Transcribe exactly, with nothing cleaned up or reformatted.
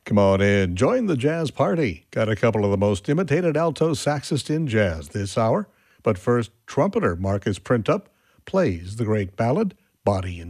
Come on in, join the jazz party. Got a couple of the most imitated alto saxist in jazz this hour. But first, trumpeter Marcus Printup plays the great ballad, Body and